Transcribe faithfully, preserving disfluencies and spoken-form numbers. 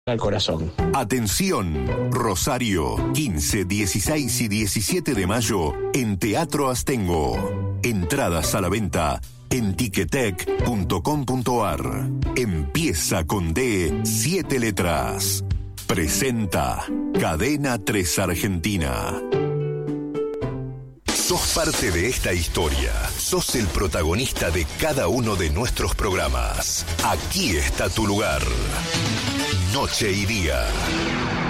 al corazón. Atención, Rosario, quince, dieciséis y diecisiete de mayo en Teatro Astengo. Entradas a la venta en ticketek punto com punto ar. Empieza con D, siete letras. Presenta Cadena tres Argentina. Sos parte de esta historia. Sos el protagonista de cada uno de nuestros programas. Aquí está tu lugar. Noche y día.